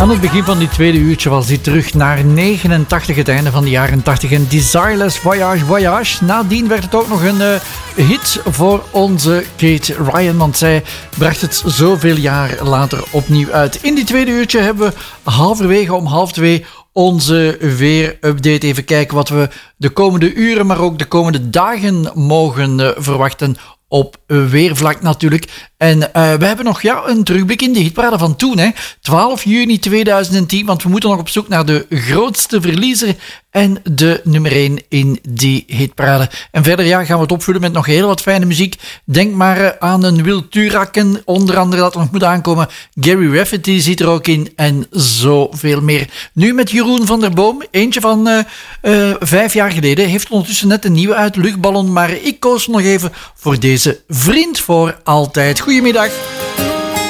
Aan het begin van die tweede uurtje was hij terug naar 89, het einde van de jaren 80. En Desireless Voyage Voyage. Nadien werd het ook nog een hit voor onze Kate Ryan, want zij bracht het zoveel jaar later opnieuw uit. In die tweede uurtje hebben we halverwege om 1:30 onze weerupdate. Even kijken wat we de komende uren, maar ook de komende dagen mogen verwachten op weervlak natuurlijk. En we hebben nog een terugblik in de hitparade van toen. 12 juni 2010, want we moeten nog op zoek naar de grootste verliezer en de nummer 1 in die hitparade. En verder gaan we het opvullen met nog heel wat fijne muziek. Denk maar aan een Wil Turaken, onder andere dat er nog moet aankomen. Gary Rafferty zit er ook in en zoveel meer. Nu met Jeroen van der Boom, eentje van 5 jaar geleden. Heeft ondertussen net een nieuwe uit, Luchtballon, maar ik koos nog even voor deze Vriend voor Altijd. Goedemiddag.